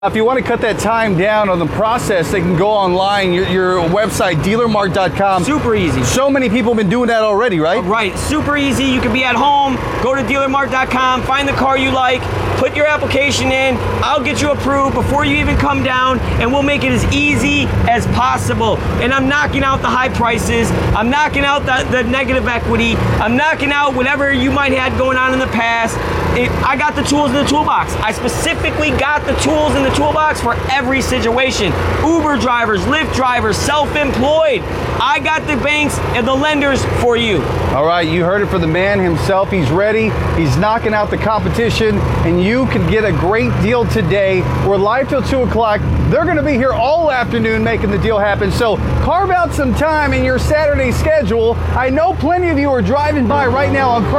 If you want to cut that time down on the process, they can go online, your website, dealermart.com. Super easy. So many people have been doing that already, right? Right, super easy. You can be at home, go to dealermart.com, find the car you like, put your application in, I'll get you approved before you even come down, and we'll make it as easy as possible. And I'm knocking out the high prices, I'm knocking out the negative equity, I'm knocking out whatever you might have had going on in the past. I got the tools in the toolbox. I specifically got the tools in the toolbox for every situation. Uber drivers, Lyft drivers, self-employed. I got the banks and the lenders for you. All right, you heard it from the man himself. He's ready. He's knocking out the competition, and you can get a great deal today. We're live till 2 o'clock. They're going to be here all afternoon making the deal happen. So carve out some time in your Saturday schedule. I know plenty of you are driving by right now on